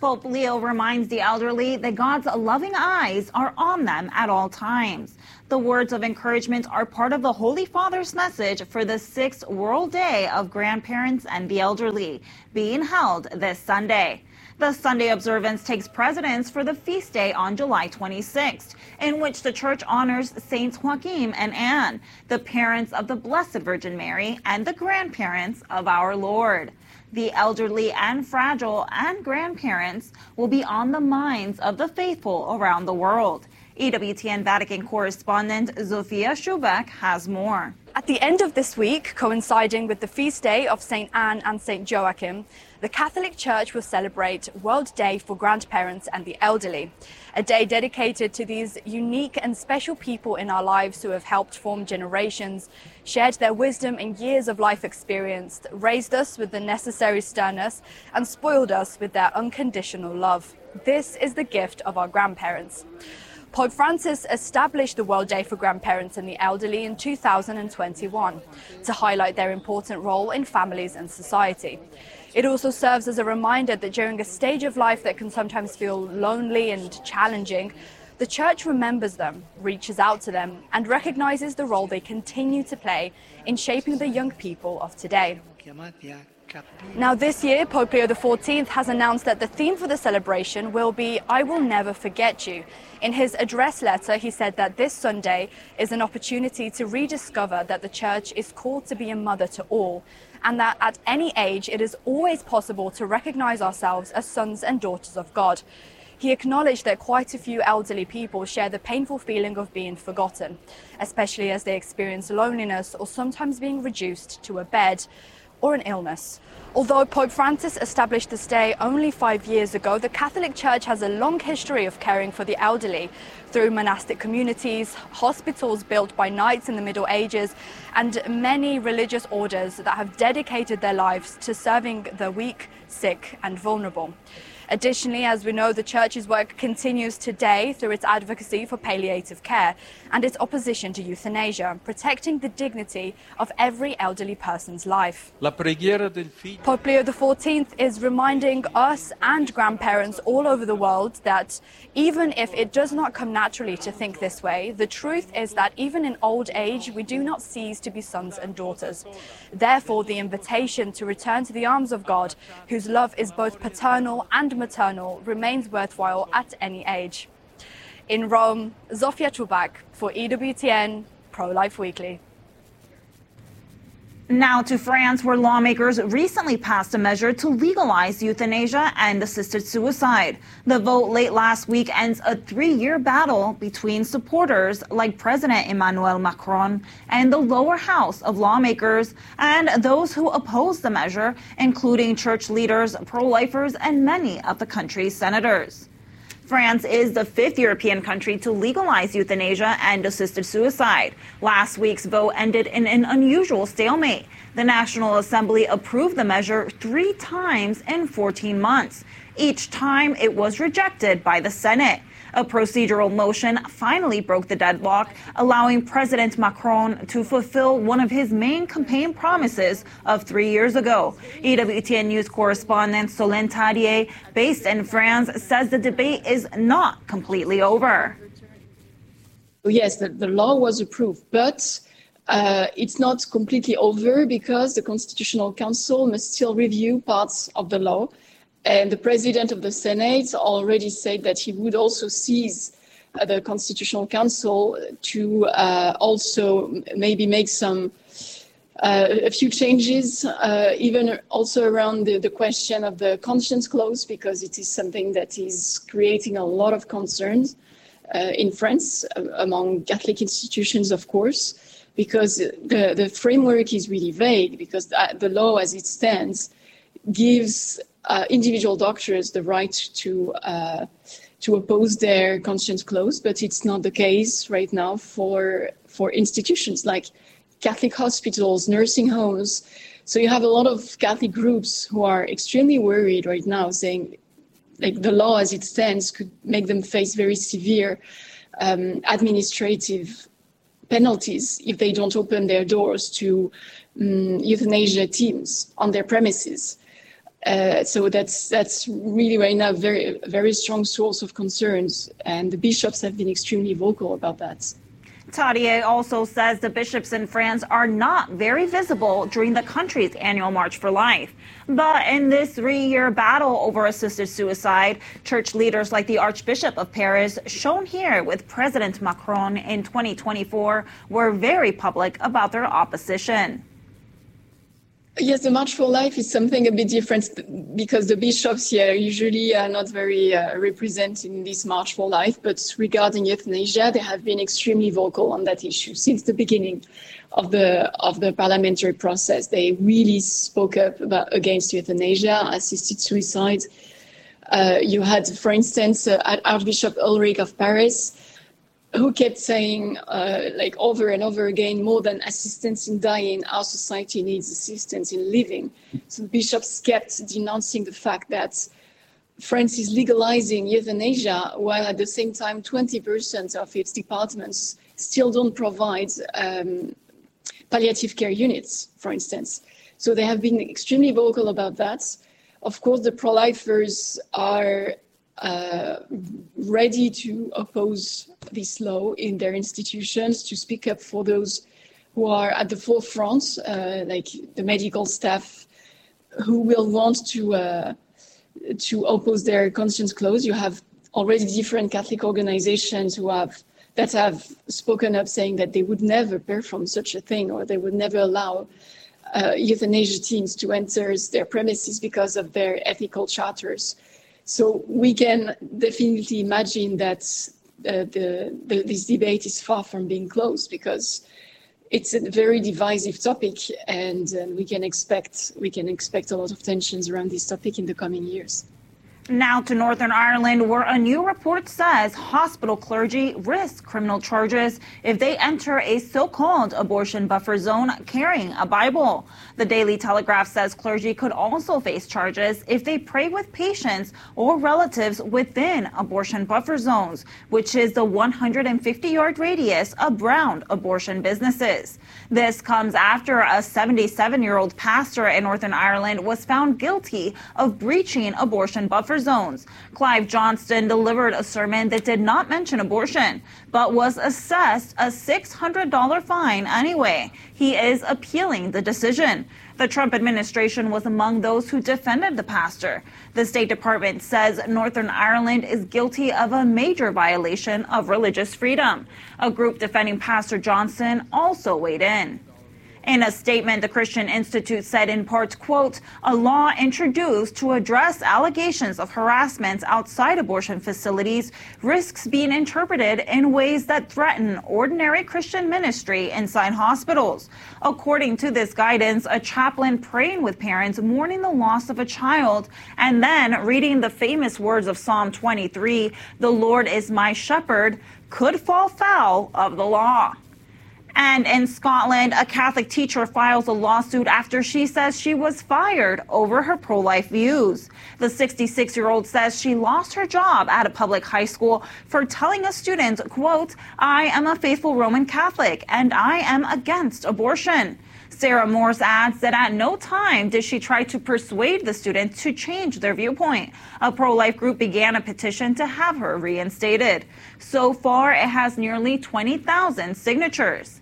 Pope Leo reminds the elderly that God's loving eyes are on them at all times. The words of encouragement are part of the Holy Father's message for the 6th World Day of Grandparents and the Elderly, being held this Sunday. The Sunday observance takes precedence for the feast day on July 26th, in which the Church honors Saints Joachim and Anne, the parents of the Blessed Virgin Mary and the grandparents of our Lord. The elderly and fragile and grandparents will be on the minds of the faithful around the world. EWTN Vatican correspondent Zofia Schubach has more. At the end of this week, coinciding with the feast day of St. Anne and St. Joachim, the Catholic Church will celebrate World Day for Grandparents and the Elderly, a day dedicated to these unique and special people in our lives who have helped form generations, shared their wisdom and years of life experience, raised us with the necessary sternness, and spoiled us with their unconditional love. This is the gift of our grandparents. Pope Francis established the World Day for Grandparents and the Elderly in 2021 to highlight their important role in families and society. It also serves as a reminder that during a stage of life that can sometimes feel lonely and challenging, the Church remembers them, reaches out to them, and recognizes the role they continue to play in shaping the young people of today. Now this year, Pope Leo XIV has announced that the theme for the celebration will be I Will Never Forget You. In his address letter, he said that this Sunday is an opportunity to rediscover that the Church is called to be a mother to all, and that at any age it is always possible to recognize ourselves as sons and daughters of God. He acknowledged that quite a few elderly people share the painful feeling of being forgotten, especially as they experience loneliness or sometimes being reduced to a bed or an illness. Although Pope Francis established this day only 5 years ago, the Catholic Church has a long history of caring for the elderly through monastic communities, hospitals built by knights in the Middle Ages, and many religious orders that have dedicated their lives to serving the weak, sick, and vulnerable. Additionally, as we know, the Church's work continues today through its advocacy for palliative care and its opposition to euthanasia, protecting the dignity of every elderly person's life. Pope Leo XIV is reminding us and grandparents all over the world that even if it does not come naturally to think this way, the truth is that even in old age, we do not cease to be sons and daughters. Therefore, the invitation to return to the arms of God, whose love is both paternal and maternal, remains worthwhile at any age. In Rome, Zofia Schubach for EWTN Pro-Life Weekly. Now to France, where lawmakers recently passed a measure to legalize euthanasia and assisted suicide. The vote late last week ends a 3-year battle between supporters like President Emmanuel Macron and the lower house of lawmakers and those who oppose the measure, including church leaders, pro-lifers, and many of the country's senators. France is the 5th European country to legalize euthanasia and assisted suicide. Last week's vote ended in an unusual stalemate. The National Assembly approved the measure 3 times in 14 months. Each time it was rejected by the Senate. A procedural motion finally broke the deadlock, allowing President Macron to fulfill one of his main campaign promises of 3 years ago. EWTN News correspondent Solène Tadier, based in France, says the debate is not completely over. Yes, the law was approved, but it's not completely over because the Constitutional Council must still review parts of the law. And the president of the Senate already said that he would also seize the Constitutional Council to also maybe make a few changes, even also around the question of the conscience clause, because it is something that is creating a lot of concerns in France, among Catholic institutions, of course, because the framework is really vague, because the law as it stands gives individual doctors the right to oppose their conscience clause, but it's not the case right now for institutions like Catholic hospitals, nursing homes. So you have a lot of Catholic groups who are extremely worried right now, saying like the law as it stands could make them face very severe administrative penalties if they don't open their doors to euthanasia teams on their premises. So that's really right now a very strong source of concerns, and the bishops have been extremely vocal about that. Tadier also says the bishops in France are not very visible during the country's annual March for Life. But in this 3-year battle over assisted suicide, church leaders like the Archbishop of Paris, shown here with President Macron in 2024, were very public about their opposition. Yes, the March for Life is something a bit different because the bishops here usually are not very represented in this March for Life. But regarding euthanasia, they have been extremely vocal on that issue since the beginning of the parliamentary process. They really spoke up against euthanasia, assisted suicide. You had, for instance, Archbishop Ulrich of Paris, who kept saying, like over and over again, more than assistance in dying, our society needs assistance in living. So the bishops kept denouncing the fact that France is legalizing euthanasia, while at the same time, 20% of its departments still don't provide palliative care units, for instance. So they have been extremely vocal about that. Of course, the pro-lifers are ready to oppose this law in their institutions, to speak up for those who are at the forefront, like the medical staff, who will want to oppose their conscience clause. You have already different Catholic organizations that have spoken up, saying that they would never perform such a thing, or they would never allow euthanasia teams to enter their premises because of their ethical charters. So we can definitely imagine that this debate is far from being closed, because it's a very divisive topic, and we can expect a lot of tensions around this topic in the coming years. Now to Northern Ireland, where a new report says hospital clergy risk criminal charges if they enter a so-called abortion buffer zone carrying a Bible. The Daily Telegraph says clergy could also face charges if they pray with patients or relatives within abortion buffer zones, which is the 150-yard radius around abortion businesses. This comes after a 77-year-old pastor in Northern Ireland was found guilty of breaching abortion buffer zones. Clive Johnston delivered a sermon that did not mention abortion, but was assessed a $600 fine anyway. He is appealing the decision. The Trump administration was among those who defended the pastor. The State Department says Northern Ireland is guilty of a major violation of religious freedom. A group defending Pastor Johnston also weighed in. In a statement, the Christian Institute said in part, quote, a law introduced to address allegations of harassment outside abortion facilities risks being interpreted in ways that threaten ordinary Christian ministry inside hospitals. According to this guidance, a chaplain praying with parents mourning the loss of a child and then reading the famous words of Psalm 23, the Lord is my shepherd, could fall foul of the law. And in Scotland, a Catholic teacher files a lawsuit after she says she was fired over her pro-life views. The 66-year-old says she lost her job at a public high school for telling a student, quote, I am a faithful Roman Catholic and I am against abortion. Sarah Morse adds that at no time did she try to persuade the student to change their viewpoint. A pro-life group began a petition to have her reinstated. So far, it has nearly 20,000 signatures.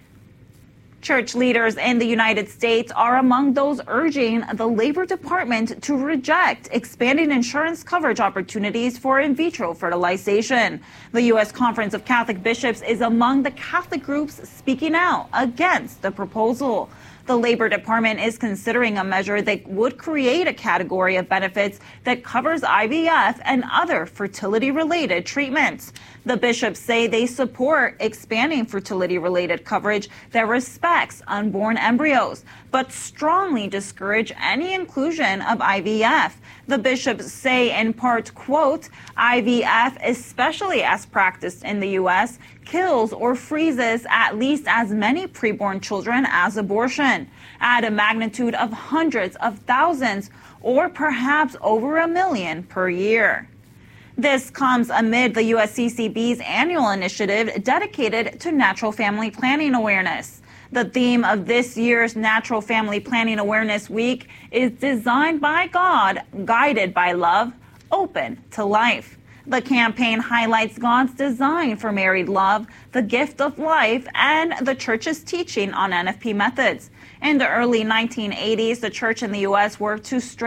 Church leaders in the United States are among those urging the Labor Department to reject expanding insurance coverage opportunities for in vitro fertilization. The U.S. Conference of Catholic Bishops is among the Catholic groups speaking out against the proposal. The Labor Department is considering a measure that would create a category of benefits that covers IVF and other fertility-related treatments. The bishops say they support expanding fertility-related coverage that respects unborn embryos, but strongly discourage any inclusion of IVF. The bishops say in part, quote, IVF, especially as practiced in the U.S., kills or freezes at least as many preborn children as abortion, at a magnitude of hundreds of thousands or perhaps over 1 million per year. This comes amid the USCCB's annual initiative dedicated to natural family planning awareness. The theme of this year's Natural Family Planning Awareness Week is Designed by God, Guided by Love, Open to Life. The campaign highlights God's design for married love, the gift of life, and the Church's teaching on NFP methods. In the early 1980s, the Church in the U.S. worked to strengthen